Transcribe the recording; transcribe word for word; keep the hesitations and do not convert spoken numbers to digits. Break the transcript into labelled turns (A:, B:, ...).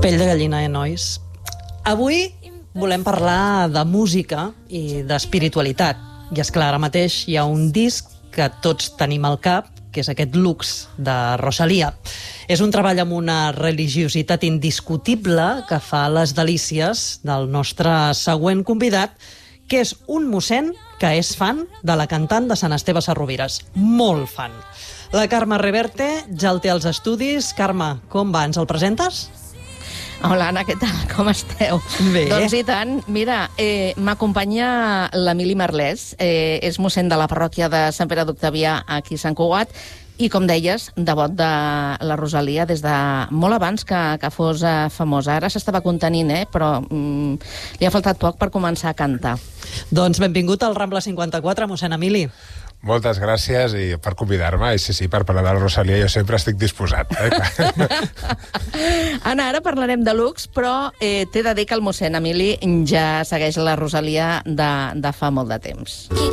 A: Pell de gallina, eh, nois? Avui volem parlar de música i d'espiritualitat. I és clar, ara mateix hi ha un disc que tots tenim al cap, que és aquest Lux, de Rosalía. És un treball amb una religiositat indiscutible que fa les delícies del nostre següent convidat, que és un mossèn que és fan de la cantant de Sant Esteve Sesrovires. Molt fan. La Carme Reverte ja el té als estudis. Carme, com va? Ens el presentes?
B: Hola, Anna, què tal? Com esteu?
A: Bé.
B: Doncs i tant. Mira, eh, m'acompanya l'Emili Merlès, eh, és mossèn de la parròquia de Sant Pere d'Octavià, aquí a Sant Cugat, i, com deies, devot de la Rosalía des de molt abans que, que fos eh, famosa. Ara s'estava contenint, eh, però mm, li ha faltat poc per començar a cantar.
A: Doncs benvingut al Rambla cinquanta-quatre, mossèn Emili.
C: Moltes gràcies i per convidar-me. I sí, sí, per parlar de la Rosalía jo sempre estic disposat. Eh?
B: Anna, ara parlarem de Lux, però eh, t'he de dir que el mossèn Emili ja segueix la Rosalía de, de fa molt de temps.